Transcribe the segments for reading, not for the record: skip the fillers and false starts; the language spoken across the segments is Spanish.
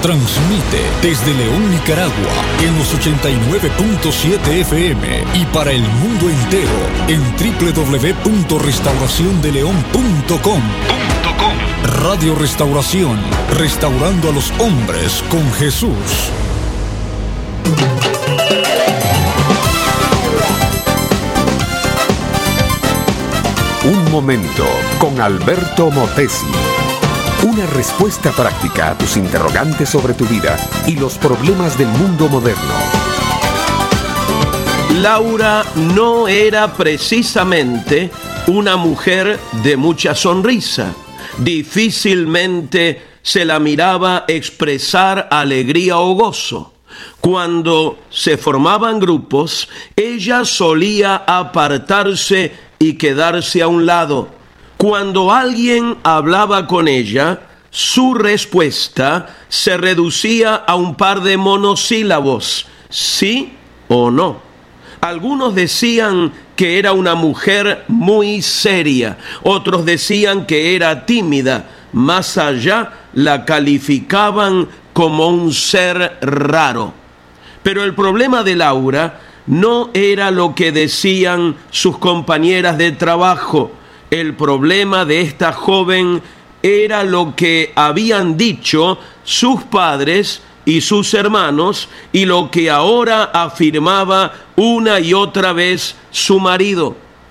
Transmite desde León, Nicaragua, en los 89.7 FM y para el mundo entero en www.restauraciondeleon.com. Radio Restauración, restaurando a los hombres con Jesús. Un momento con Alberto Motesi. Una respuesta práctica a tus interrogantes sobre tu vida y los problemas del mundo moderno. Laura no era precisamente una mujer de mucha sonrisa. Difícilmente se la miraba expresar alegría o gozo. Cuando se formaban grupos, ella solía apartarse y quedarse a un lado. Cuando alguien hablaba con ella, su respuesta se reducía a un par de monosílabos, sí o no. Algunos decían que era una mujer muy seria, otros decían que era tímida, más allá la calificaban como un ser raro. Pero el problema de Laura no era lo que decían sus compañeras de trabajo. El problema de esta joven era lo que habían dicho sus padres y sus hermanos y lo que ahora afirmaba una y otra vez su marido.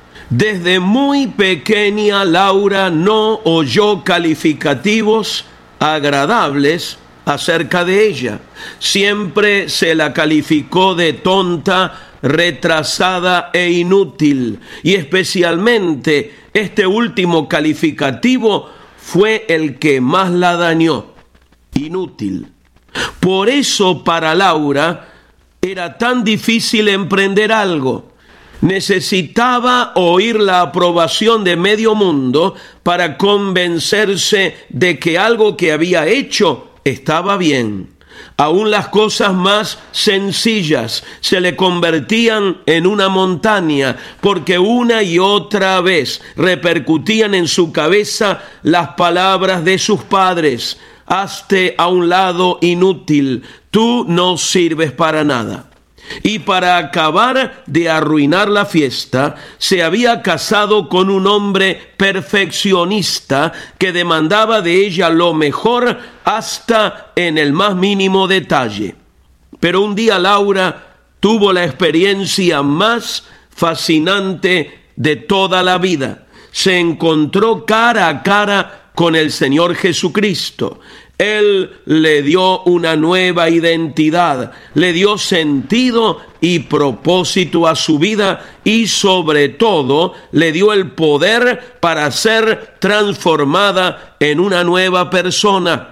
Desde muy pequeña Laura no oyó calificativos agradables acerca de ella. Siempre se la calificó de tonta, retrasada e inútil, y especialmente este último calificativo fue el que más la dañó: inútil. Por eso para Laura era tan difícil emprender algo. Necesitaba oír la aprobación de medio mundo para convencerse de que algo que había hecho estaba bien. Aún las cosas más sencillas se le convertían en una montaña, porque una y otra vez repercutían en su cabeza las palabras de sus padres: hazte a un lado, inútil, tú no sirves para nada. Y para acabar de arruinar la fiesta, se había casado con un hombre perfeccionista que demandaba de ella lo mejor hasta en el más mínimo detalle. Pero un día Laura tuvo la experiencia más fascinante de toda la vida. Se encontró cara a cara con el Señor Jesucristo. Él le dio una nueva identidad, le dio sentido y propósito a su vida y sobre todo le dio el poder para ser transformada en una nueva persona.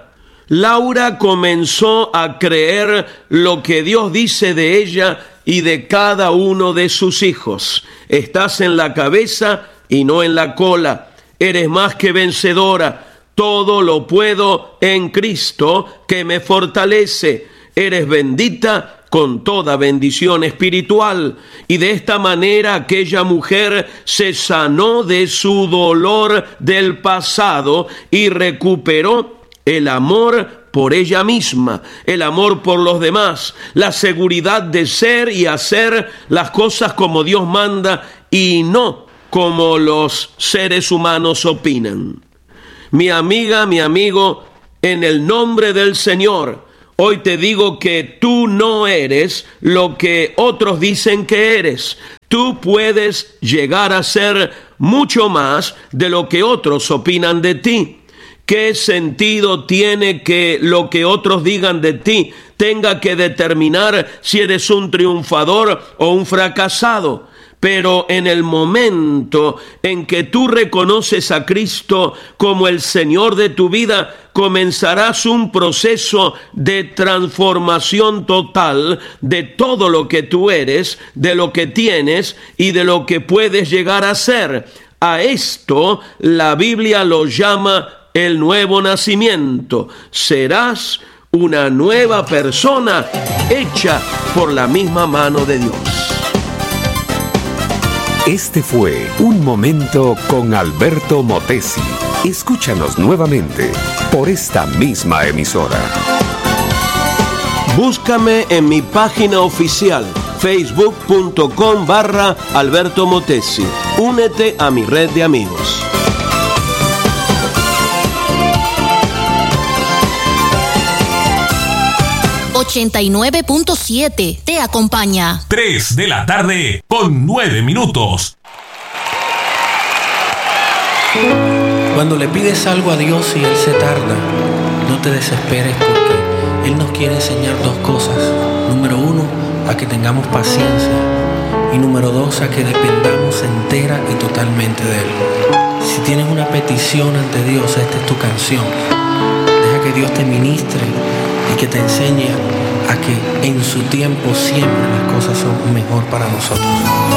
Laura comenzó a creer lo que Dios dice de ella y de cada uno de sus hijos. Estás en la cabeza y no en la cola. Eres más que vencedora. Todo lo puedo en Cristo que me fortalece. Eres bendita con toda bendición espiritual. Y de esta manera aquella mujer se sanó de su dolor del pasado y recuperó el amor por ella misma, el amor por los demás, la seguridad de ser y hacer las cosas como Dios manda y no como los seres humanos opinan. Mi amiga, mi amigo, en el nombre del Señor, hoy te digo que tú no eres lo que otros dicen que eres. Tú puedes llegar a ser mucho más de lo que otros opinan de ti. ¿Qué sentido tiene que lo que otros digan de ti tenga que determinar si eres un triunfador o un fracasado? Pero en el momento en que tú reconoces a Cristo como el Señor de tu vida, comenzarás un proceso de transformación total de todo lo que tú eres, de lo que tienes y de lo que puedes llegar a ser. A esto la Biblia lo llama el nuevo nacimiento. Serás una nueva persona hecha por la misma mano de Dios. Este fue Un Momento con Alberto Motesi. Escúchanos nuevamente por esta misma emisora. Búscame en mi página oficial facebook.com/Alberto Motesi. Únete a mi red de amigos. ...89.7 te acompaña. 3 de la tarde con 9 minutos. Cuando le pides algo a Dios y Él se tarda, no te desesperes porque Él nos quiere enseñar dos cosas. Número 1, a que tengamos paciencia. Y número 2, a que dependamos entera y totalmente de Él. Si tienes una petición ante Dios, esta es tu canción. Deja que Dios te ministre y que te enseñe a que en su tiempo siempre las cosas son mejor para nosotros.